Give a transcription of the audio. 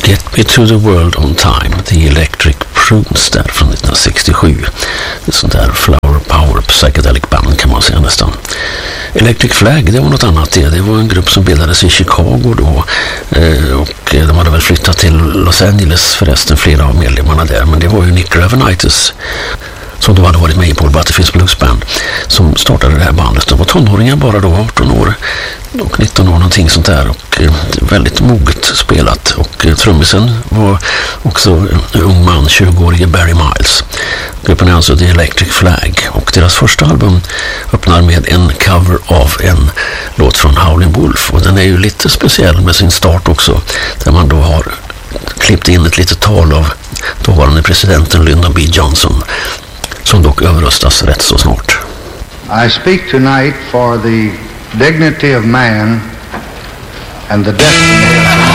Get Me To The World On Time, The Electric Prunes där från 1967. Ett sånt där flower power psychedelic band kan man säga nästan. Electric Flag, det var något annat det. Det var en grupp som bildades i Chicago då och de hade väl flyttat till Los Angeles förresten, flera av medlemmarna där. Men det var ju Nick Gravenites som då hade varit med i Paul Butterfields Blues Band som startade det här bandet. De var tonåringar bara då, 18 år och 19 år någonting sånt där och väldigt moget spelat och trummisen var också en ung man, 20-årige Barry Miles. Gruppen är alltså The Electric Flag och deras första album öppnar med en cover av en låt från Howlin' Wolf och den är ju lite speciell med sin start också där man då har klippt in ett litet tal av dåvarande presidenten Lyndon B. Johnson som dock överröstas rätt så snart. I speak tonight for the dignity of man and the destiny of